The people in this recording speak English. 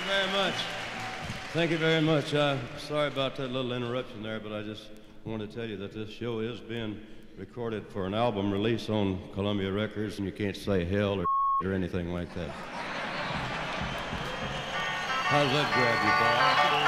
very much. Thank you very much. Sorry about that little interruption there, but I just wanted to tell you that this show is being recorded for an album release on Columbia Records, and you can't say hell or anything like that. How's that grab you, Bob?